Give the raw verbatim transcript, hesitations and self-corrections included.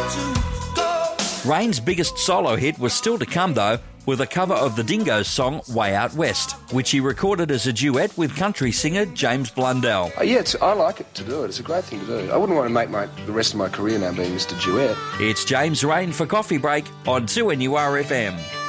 Rain's biggest solo hit was still to come, though, with a cover of the Dingoes' song Way Out West, which he recorded as a duet with country singer James Blundell. Oh, yeah, it's, I like it to do it. It's a great thing to do. I wouldn't want to make my the rest of my career now being Mister Duet. It's James Rain for Coffee Break on two N U R F M.